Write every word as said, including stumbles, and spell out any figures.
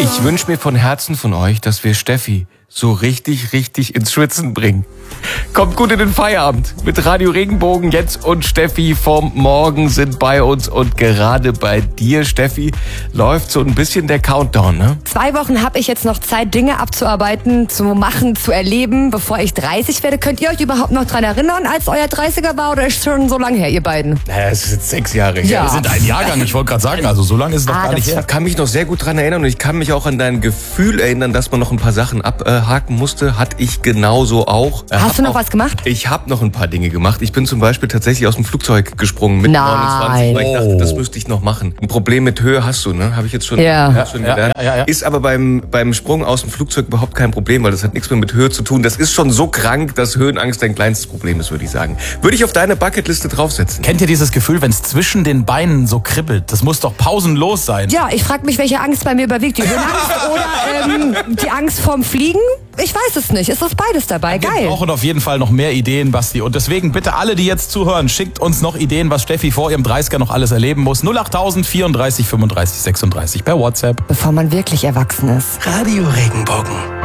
Ich wünsche mir von Herzen von euch, dass wir Steffi so richtig, richtig ins Schwitzen bringen. Kommt gut in den Feierabend. Mit Radio Regenbogen, Jens und Steffi vom Morgen sind bei uns. Und gerade bei dir, Steffi, läuft so ein bisschen der Countdown, ne? Zwei Wochen habe ich jetzt noch Zeit, Dinge abzuarbeiten, zu machen, zu erleben, bevor ich dreißig werde. Könnt ihr euch überhaupt noch dran erinnern, als euer dreißiger war, oder ist schon so lange her, ihr beiden? Naja, es ist jetzt sechs Jahre her. Ja. Wir sind ein Jahrgang, ich wollte gerade sagen, also so lange ist es noch Ah, gar nicht das- her. Ich kann mich noch sehr gut dran erinnern und ich kann mich auch an dein Gefühl erinnern, dass man noch ein paar Sachen abhaken musste. Hatte ich genauso auch. Äh, Hast hab du noch auch, was gemacht? Ich habe noch ein paar Dinge gemacht. Ich bin zum Beispiel tatsächlich aus dem Flugzeug gesprungen mit Nein. neunundzwanzig, weil ich dachte, Oh. das müsste ich noch machen. Ein Problem mit Höhe hast du, ne? Habe ich jetzt schon, Ja. hab schon Ja, gelernt. ja, ja, ja. Ist aber beim, beim Sprung aus dem Flugzeug überhaupt kein Problem, weil das hat nichts mehr mit Höhe zu tun. Das ist schon so krank, dass Höhenangst dein kleinstes Problem ist, würde ich sagen. Würde ich auf deine Bucketliste draufsetzen. Kennt ihr dieses Gefühl, wenn es zwischen den Beinen so kribbelt? Das muss doch pausenlos sein. Ja, ich frage mich, welche Angst bei mir überwiegt. Die Höhenangst oder ähm, die Angst vorm Fliegen? Ich weiß es nicht. Ist das beides dabei? Wir Geil. brauchen auf jeden Fall noch mehr Ideen, Basti. Und deswegen bitte alle, die jetzt zuhören, schickt uns noch Ideen, was Steffi vor ihrem dreißiger noch alles erleben muss. null achttausend vierunddreißig fünfunddreißig sechsunddreißig per WhatsApp. Bevor man wirklich erwachsen ist. Radio Regenbogen.